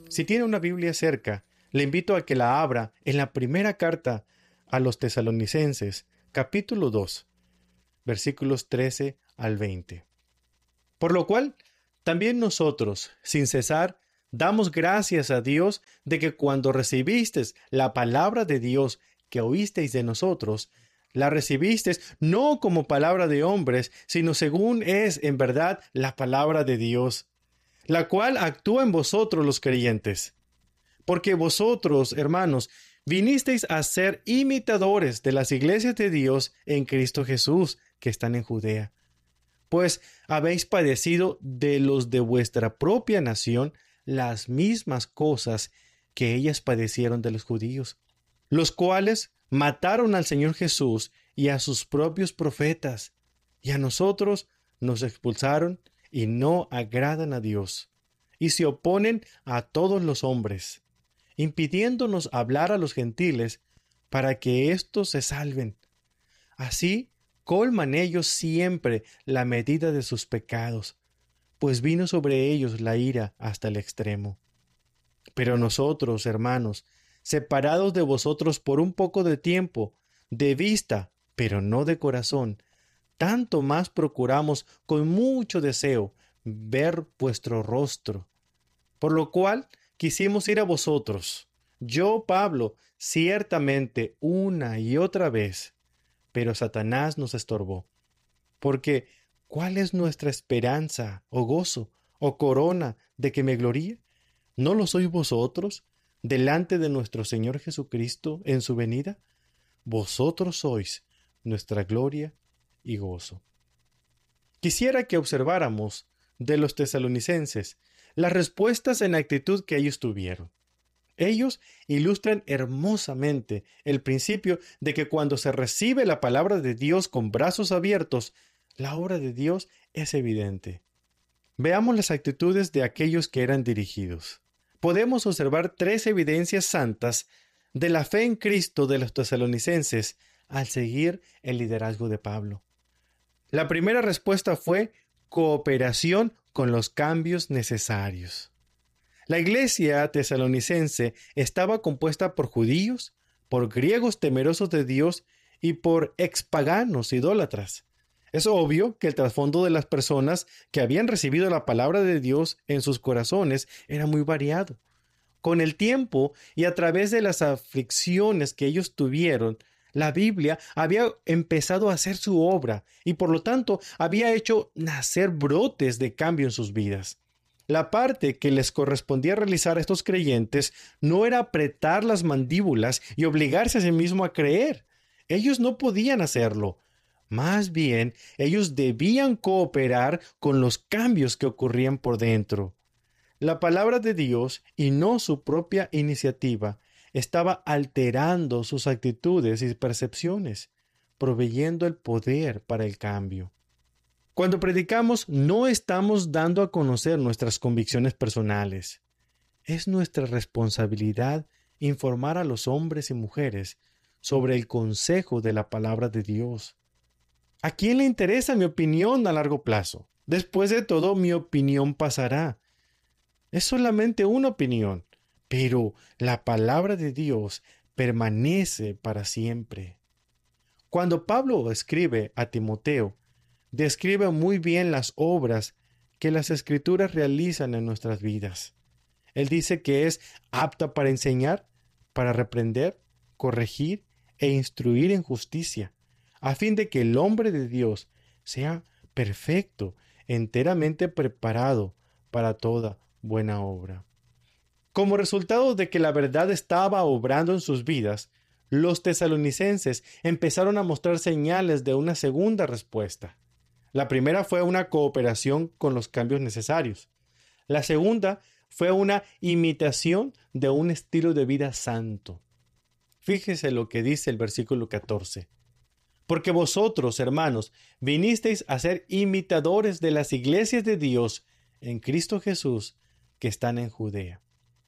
Si tiene una Biblia cerca, le invito a que la abra en la primera carta a los Tesalonicenses, capítulo 2, versículos 13 al 20. Por lo cual, también nosotros, sin cesar, damos gracias a Dios de que cuando recibisteis la palabra de Dios que oísteis de nosotros, la recibisteis no como palabra de hombres, sino según es en verdad la palabra de Dios, la cual actúa en vosotros los creyentes. Porque vosotros, hermanos, vinisteis a ser imitadores de las iglesias de Dios en Cristo Jesús, que están en Judea. Pues habéis padecido de los de vuestra propia nación las mismas cosas que ellas padecieron de los judíos, los cuales mataron al Señor Jesús y a sus propios profetas, y a nosotros nos expulsaron y no agradan a Dios, y se oponen a todos los hombres, impidiéndonos hablar a los gentiles para que éstos se salven. Así colman ellos siempre la medida de sus pecados, pues vino sobre ellos la ira hasta el extremo. Pero nosotros, hermanos, separados de vosotros por un poco de tiempo, de vista, pero no de corazón, tanto más procuramos con mucho deseo ver vuestro rostro. Por lo cual quisimos ir a vosotros, yo, Pablo, ciertamente una y otra vez, pero Satanás nos estorbó. Porque, ¿cuál es nuestra esperanza, o gozo, o corona de que me gloríe? ¿No lo sois vosotros, delante de nuestro Señor Jesucristo en su venida? Vosotros sois nuestra gloria y gozo. Quisiera que observáramos de los tesalonicenses las respuestas en actitud que ellos tuvieron. Ellos ilustran hermosamente el principio de que cuando se recibe la palabra de Dios con brazos abiertos, la obra de Dios es evidente. Veamos las actitudes de aquellos que eran dirigidos. Podemos observar tres evidencias santas de la fe en Cristo de los tesalonicenses al seguir el liderazgo de Pablo. La primera respuesta fue cooperación con los cambios necesarios. La iglesia tesalonicense estaba compuesta por judíos, por griegos temerosos de Dios y por expaganos idólatras. Es obvio que el trasfondo de las personas que habían recibido la palabra de Dios en sus corazones era muy variado. Con el tiempo y a través de las aflicciones que ellos tuvieron, la Biblia había empezado a hacer su obra y por lo tanto había hecho nacer brotes de cambio en sus vidas. La parte que les correspondía realizar a estos creyentes no era apretar las mandíbulas y obligarse a sí mismo a creer. Ellos no podían hacerlo. Más bien, ellos debían cooperar con los cambios que ocurrían por dentro. La palabra de Dios, y no su propia iniciativa, estaba alterando sus actitudes y percepciones, proveyendo el poder para el cambio. Cuando predicamos, no estamos dando a conocer nuestras convicciones personales. Es nuestra responsabilidad informar a los hombres y mujeres sobre el consejo de la palabra de Dios. ¿A quién le interesa mi opinión a largo plazo? Después de todo, mi opinión pasará. Es solamente una opinión, pero la palabra de Dios permanece para siempre. Cuando Pablo escribe a Timoteo, describe muy bien las obras que las Escrituras realizan en nuestras vidas. Él dice que es apta para enseñar, para reprender, corregir e instruir en justicia, a fin de que el hombre de Dios sea perfecto, enteramente preparado para toda buena obra. Como resultado de que la verdad estaba obrando en sus vidas, los tesalonicenses empezaron a mostrar señales de una segunda respuesta. La primera fue una cooperación con los cambios necesarios. La segunda fue una imitación de un estilo de vida santo. Fíjese lo que dice el versículo 14. Porque vosotros, hermanos, vinisteis a ser imitadores de las iglesias de Dios en Cristo Jesús que están en Judea.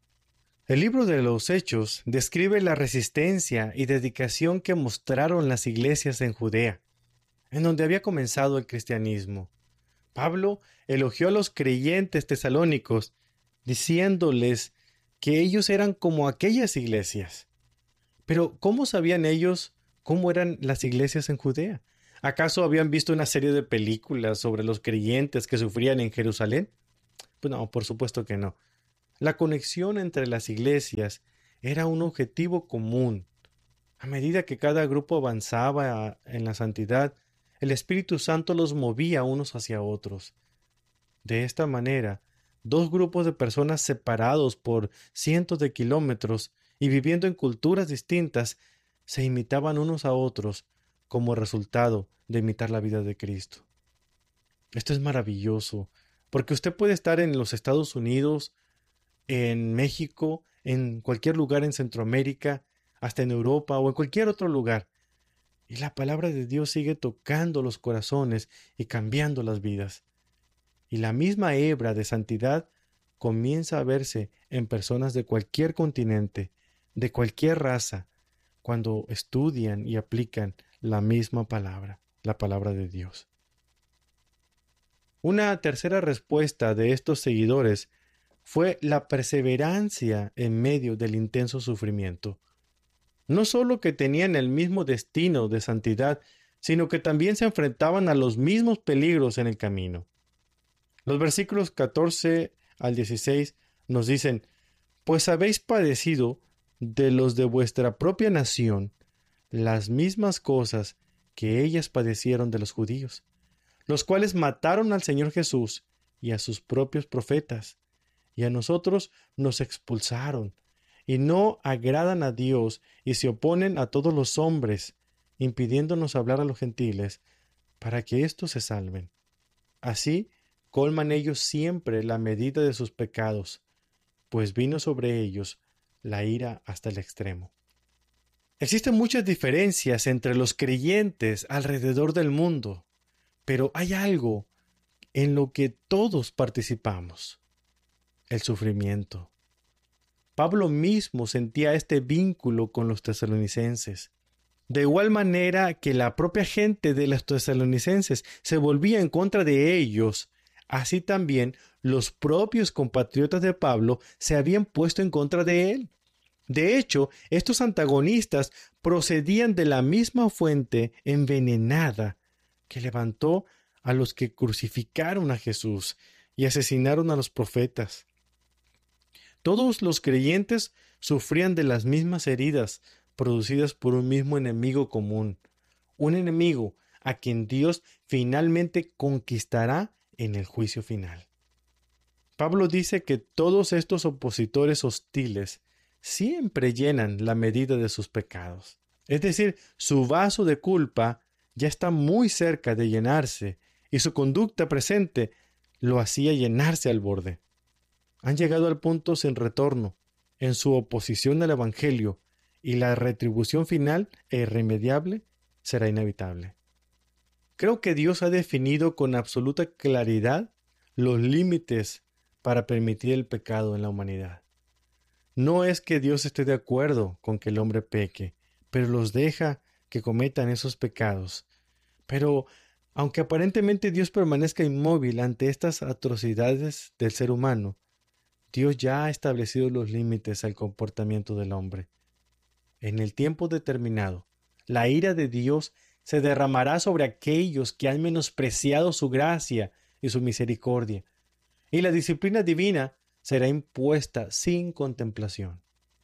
El libro de los Hechos describe la resistencia y dedicación que mostraron las iglesias en Judea, en donde había comenzado el cristianismo. Pablo elogió a los creyentes tesalónicos, diciéndoles que ellos eran como aquellas iglesias. Pero ¿cómo sabían ellos cómo eran las iglesias en Judea? ¿Acaso habían visto una serie de películas sobre los creyentes que sufrían en Jerusalén? Pues no, por supuesto que no. La conexión entre las iglesias era un objetivo común. A medida que cada grupo avanzaba en la santidad, el Espíritu Santo los movía unos hacia otros. De esta manera, dos grupos de personas separados por cientos de kilómetros y viviendo en culturas distintas, se imitaban unos a otros como resultado de imitar la vida de Cristo. Esto es maravilloso, porque usted puede estar en los Estados Unidos, en México, en cualquier lugar en Centroamérica, hasta en Europa o en cualquier otro lugar, y la palabra de Dios sigue tocando los corazones y cambiando las vidas. Y la misma hebra de santidad comienza a verse en personas de cualquier continente, de cualquier raza, cuando estudian y aplican la misma palabra, la palabra de Dios. Una tercera respuesta de estos seguidores fue la perseverancia en medio del intenso sufrimiento. No solo que tenían el mismo destino de santidad, sino que también se enfrentaban a los mismos peligros en el camino. Los versículos 14 al 16 nos dicen: Pues habéis padecido de los de vuestra propia nación las mismas cosas que ellas padecieron de los judíos, los cuales mataron al Señor Jesús y a sus propios profetas, y a nosotros nos expulsaron, y no agradan a Dios y se oponen a todos los hombres, impidiéndonos hablar a los gentiles, para que éstos se salven. Así colman ellos siempre la medida de sus pecados, pues vino sobre ellos la ira hasta el extremo. Existen muchas diferencias entre los creyentes alrededor del mundo, pero hay algo en lo que todos participamos: el sufrimiento. Pablo mismo sentía este vínculo con los tesalonicenses. De igual manera que la propia gente de los tesalonicenses se volvía en contra de ellos, así también los propios compatriotas de Pablo se habían puesto en contra de él. De hecho, estos antagonistas procedían de la misma fuente envenenada que levantó a los que crucificaron a Jesús y asesinaron a los profetas. Todos los creyentes sufrían de las mismas heridas producidas por un mismo enemigo común, un enemigo a quien Dios finalmente conquistará en el juicio final. Pablo dice que todos estos opositores hostiles siempre llenan la medida de sus pecados. Es decir, su vaso de culpa ya está muy cerca de llenarse y su conducta presente lo hacía llenarse al borde. Han llegado al punto sin retorno en su oposición al Evangelio y la retribución final e irremediable será inevitable. Creo que Dios ha definido con absoluta claridad los límites para permitir el pecado en la humanidad. No es que Dios esté de acuerdo con que el hombre peque, pero los deja que cometan esos pecados. Pero, aunque aparentemente Dios permanezca inmóvil ante estas atrocidades del ser humano, Dios ya ha establecido los límites al comportamiento del hombre. En el tiempo determinado, la ira de Dios se derramará sobre aquellos que han menospreciado su gracia y su misericordia, y la disciplina divina será impuesta sin contemplación.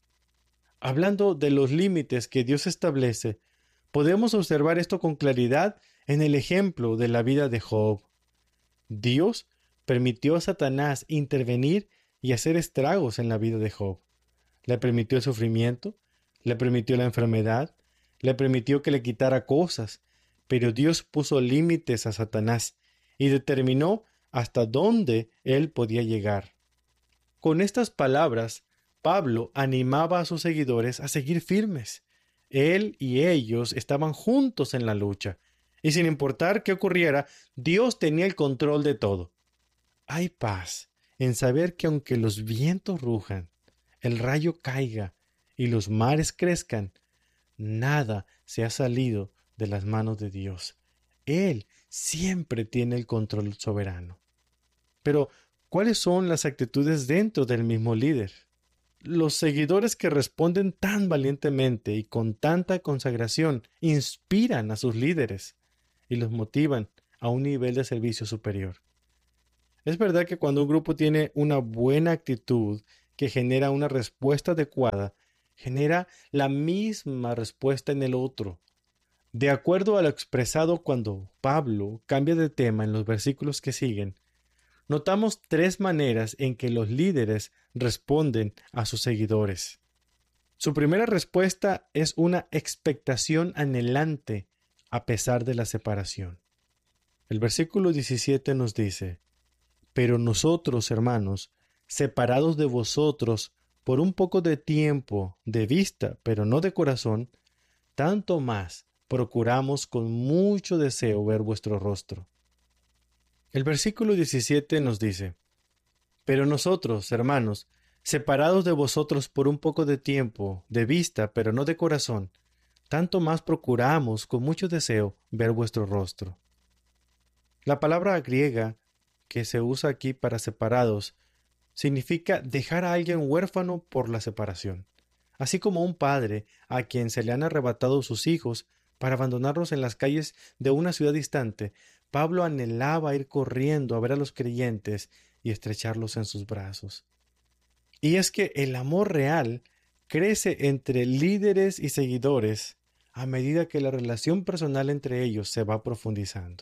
Hablando de los límites que Dios establece, podemos observar esto con claridad en el ejemplo de la vida de Job. Dios permitió a Satanás intervenir y hacer estragos en la vida de Job. Le permitió el sufrimiento, le permitió la enfermedad, le permitió que le quitara cosas, pero Dios puso límites a Satanás y determinó hasta dónde él podía llegar. Con estas palabras, Pablo animaba a sus seguidores a seguir firmes. Él y ellos estaban juntos en la lucha, y sin importar qué ocurriera, Dios tenía el control de todo. Hay paz en saber que aunque los vientos rujan, el rayo caiga y los mares crezcan, nada se ha salido de las manos de Dios. Él siempre tiene el control soberano. Pero, ¿cuáles son las actitudes dentro del mismo líder? los seguidores que responden tan valientemente y con tanta consagración inspiran a sus líderes y los motivan a un nivel de servicio superior. Es verdad que cuando un grupo tiene una buena actitud que genera una respuesta adecuada, genera la misma respuesta en el otro. De acuerdo a lo expresado cuando Pablo cambia de tema en los versículos que siguen, notamos tres maneras en que los líderes responden a sus seguidores. Su primera respuesta es una expectación anhelante a pesar de la separación. El versículo 17 nos dice: Pero nosotros, hermanos, separados de vosotros por un poco de tiempo, de vista, pero no de corazón, tanto más procuramos con mucho deseo ver vuestro rostro. El versículo 17 nos dice: Pero nosotros, hermanos, separados de vosotros por un poco de tiempo, de vista, pero no de corazón, tanto más procuramos con mucho deseo ver vuestro rostro. La palabra griega que se usa aquí para separados significa dejar a alguien huérfano por la separación, así como un padre a quien se le han arrebatado sus hijos para abandonarlos en las calles de una ciudad distante. Pablo anhelaba ir corriendo a ver a los creyentes y estrecharlos en sus brazos. Y es que el amor real crece entre líderes y seguidores a medida que la relación personal entre ellos se va profundizando.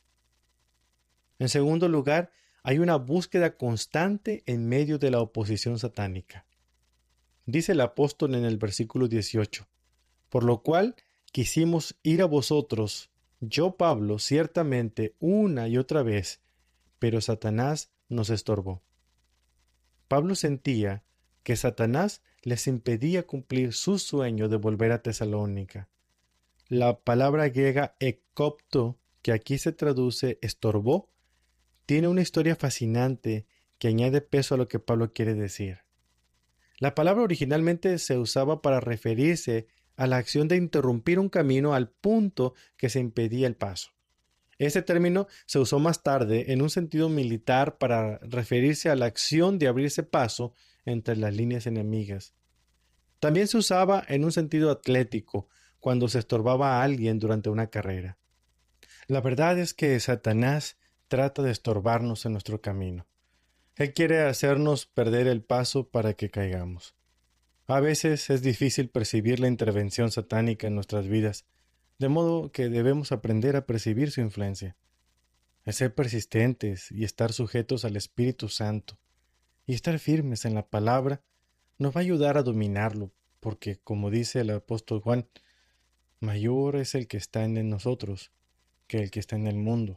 En segundo lugar, hay una búsqueda constante en medio de la oposición satánica. Dice el apóstol en el versículo 18: Por lo cual quisimos ir a vosotros, yo Pablo, ciertamente una y otra vez, pero Satanás nos estorbó. Pablo sentía que Satanás les impedía cumplir su sueño de volver a Tesalónica. La palabra griega ekopto, que aquí se traduce estorbó, tiene una historia fascinante que añade peso a lo que Pablo quiere decir. La palabra originalmente se usaba para referirse a la acción de interrumpir un camino al punto que se impedía el paso. Este término se usó más tarde en un sentido militar para referirse a la acción de abrirse paso entre las líneas enemigas. También se usaba en un sentido atlético, cuando se estorbaba a alguien durante una carrera. La verdad es que Satanás trata de estorbarnos en nuestro camino. Él quiere hacernos perder el paso para que caigamos. A veces es difícil percibir la intervención satánica en nuestras vidas, de modo que debemos aprender a percibir su influencia. Es ser persistentes y estar sujetos al Espíritu Santo, y estar firmes en la palabra nos va a ayudar a dominarlo, porque, como dice el apóstol Juan, mayor es el que está en nosotros que el que está en el mundo.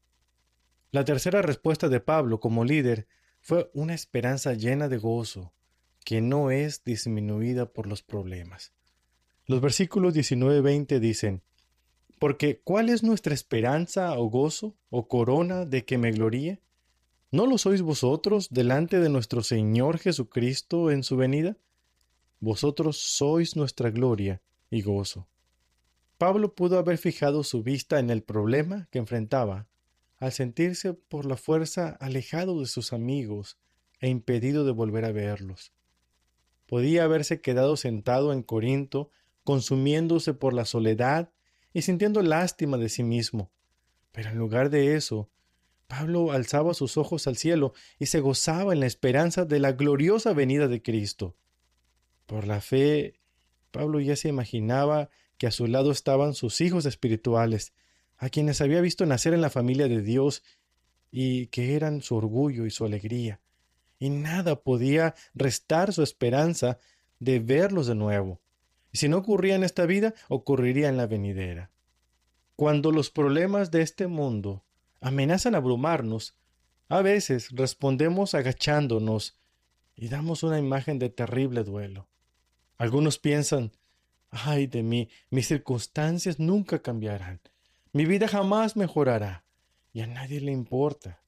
La tercera respuesta de Pablo como líder fue una esperanza llena de gozo, que no es disminuida por los problemas. Los versículos 19 y 20 dicen: Porque ¿cuál es nuestra esperanza o gozo o corona de que me gloríe? ¿No lo sois vosotros delante de nuestro Señor Jesucristo en su venida? Vosotros sois nuestra gloria y gozo. Pablo pudo haber fijado su vista en el problema que enfrentaba, al sentirse por la fuerza alejado de sus amigos e impedido de volver a verlos. Podía haberse quedado sentado en Corinto, consumiéndose por la soledad y sintiendo lástima de sí mismo. Pero en lugar de eso, Pablo alzaba sus ojos al cielo y se gozaba en la esperanza de la gloriosa venida de Cristo. Por la fe, Pablo ya se imaginaba que a su lado estaban sus hijos espirituales, a quienes había visto nacer en la familia de Dios y que eran su orgullo y su alegría, y nada podía restar su esperanza de verlos de nuevo. Y si no ocurría en esta vida, ocurriría en la venidera. Cuando los problemas de este mundo amenazan abrumarnos, a veces respondemos agachándonos y damos una imagen de terrible duelo. Algunos piensan: ay de mí, mis circunstancias nunca cambiarán, mi vida jamás mejorará, y a nadie le importa.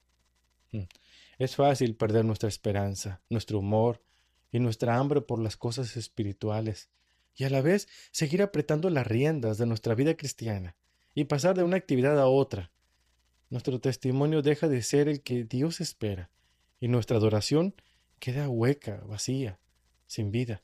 Es fácil perder nuestra esperanza, nuestro humor y nuestra hambre por las cosas espirituales, y a la vez seguir apretando las riendas de nuestra vida cristiana y pasar de una actividad a otra. Nuestro testimonio deja de ser el que Dios espera, y nuestra adoración queda hueca, vacía, sin vida.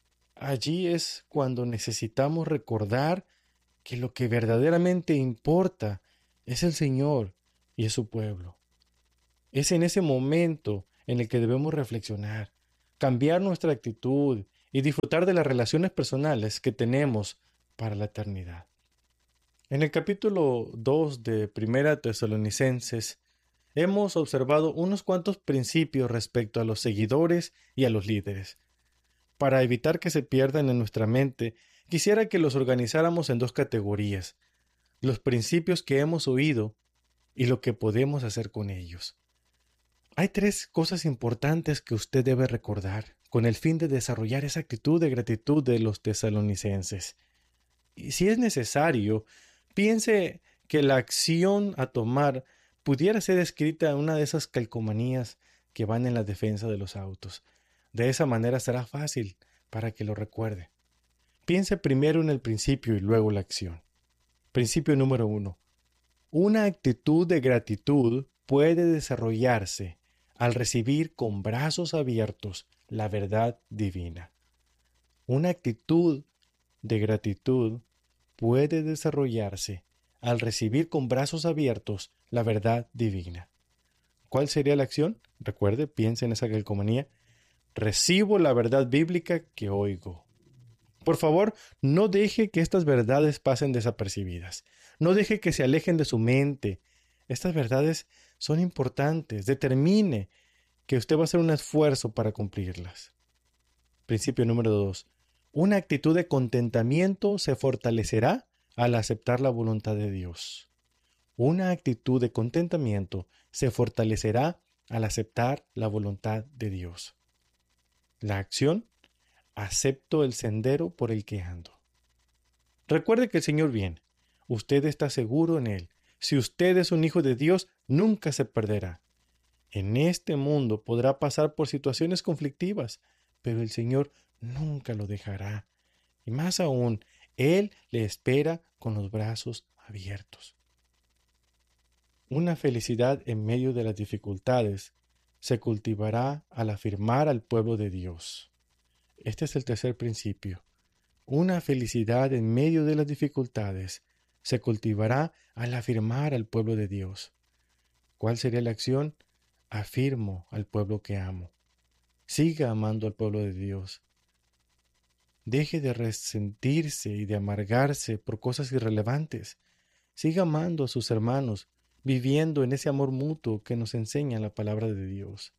Allí es cuando necesitamos recordar que lo que verdaderamente importa es el Señor y es su pueblo. Es en ese momento en el que debemos reflexionar, cambiar nuestra actitud y disfrutar de las relaciones personales que tenemos para la eternidad. En el capítulo 2 de Primera Tesalonicenses hemos observado unos cuantos principios respecto a los seguidores y a los líderes. Para evitar que se pierdan en nuestra mente, quisiera que los organizáramos en dos categorías: los principios que hemos oído y lo que podemos hacer con ellos. Hay tres cosas importantes que usted debe recordar con el fin de desarrollar esa actitud de gratitud de los tesalonicenses. Y si es necesario, piense que la acción a tomar pudiera ser escrita en una de esas calcomanías que van en la defensa de los autos. De esa manera será fácil para que lo recuerde. Piense primero en el principio y luego la acción. Principio número 1. Una actitud de gratitud puede desarrollarse al recibir con brazos abiertos la verdad divina. Una actitud de gratitud puede desarrollarse al recibir con brazos abiertos la verdad divina. ¿Cuál sería la acción? Recuerde, piense en esa calcomanía. Recibo la verdad bíblica que oigo. Por favor, no deje que estas verdades pasen desapercibidas. No deje que se alejen de su mente. Estas verdades son importantes. Determine que usted va a hacer un esfuerzo para cumplirlas. Principio número 2. Una actitud de contentamiento se fortalecerá al aceptar la voluntad de Dios. Una actitud de contentamiento se fortalecerá al aceptar la voluntad de Dios. La acción: acepto el sendero por el que ando. Recuerde que el Señor viene. Usted está seguro en Él. Si usted es un hijo de Dios, nunca se perderá. En este mundo podrá pasar por situaciones conflictivas, pero el Señor nunca lo dejará. Y más aún, Él le espera con los brazos abiertos. Una felicidad en medio de las dificultades se cultivará al afirmar al pueblo de Dios. Este es el tercer principio. Una felicidad en medio de las dificultades se cultivará al afirmar al pueblo de Dios. ¿Cuál sería la acción? Afirmo al pueblo que amo. Siga amando al pueblo de Dios. Deje de resentirse y de amargarse por cosas irrelevantes. Siga amando a sus hermanos, viviendo en ese amor mutuo que nos enseña la palabra de Dios.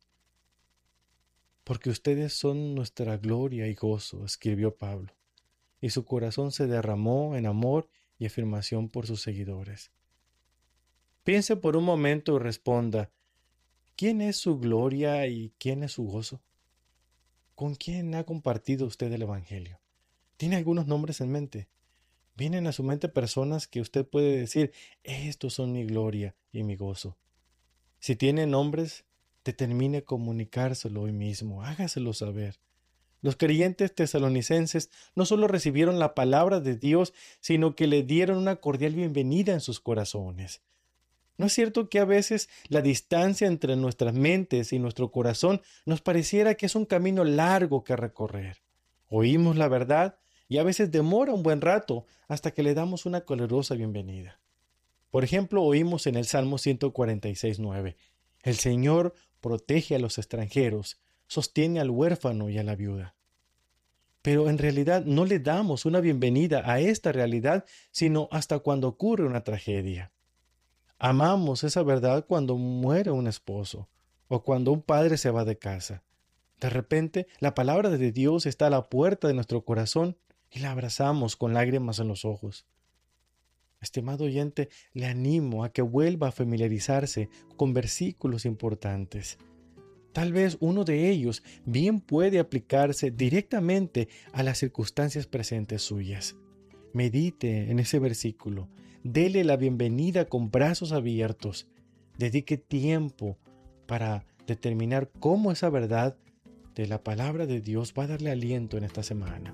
Porque ustedes son nuestra gloria y gozo, escribió Pablo, y su corazón se derramó en amor y afirmación por sus seguidores. Piense por un momento y responda: ¿quién es su gloria y quién es su gozo? ¿Con quién ha compartido usted el Evangelio? ¿Tiene algunos nombres en mente? ¿Vienen a su mente personas que usted puede decir: estos son mi gloria y mi gozo? Si tiene nombres, determine comunicárselo hoy mismo, hágaselo saber. Los creyentes tesalonicenses no solo recibieron la palabra de Dios, sino que le dieron una cordial bienvenida en sus corazones. ¿No es cierto que a veces la distancia entre nuestras mentes y nuestro corazón nos pareciera que es un camino largo que recorrer? Oímos la verdad y a veces demora un buen rato hasta que le damos una calurosa bienvenida. Por ejemplo, oímos en el Salmo 146:9: el Señor protege a los extranjeros, sostiene al huérfano y a la viuda. Pero en realidad no le damos una bienvenida a esta realidad sino hasta cuando ocurre una tragedia. Amamos esa verdad cuando muere un esposo o cuando un padre se va de casa. De repente, la palabra de Dios está a la puerta de nuestro corazón y la abrazamos con lágrimas en los ojos. Estimado oyente, le animo a que vuelva a familiarizarse con versículos importantes. Tal vez uno de ellos bien puede aplicarse directamente a las circunstancias presentes suyas. Medite en ese versículo, dele la bienvenida con brazos abiertos, dedique tiempo para determinar cómo esa verdad de la palabra de Dios va a darle aliento en esta semana.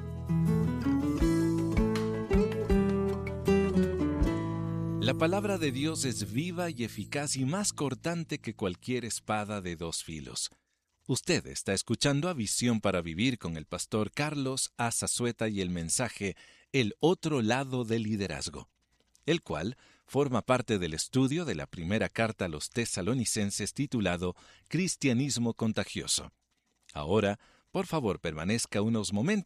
La palabra de Dios es viva y eficaz y más cortante que cualquier espada de dos filos. Usted está escuchando a Visión para Vivir con el pastor Carlos A. Zazueta y el mensaje El otro lado del liderazgo, el cual forma parte del estudio de la primera carta a los tesalonicenses titulado Cristianismo contagioso. Ahora, por favor, permanezca unos momentos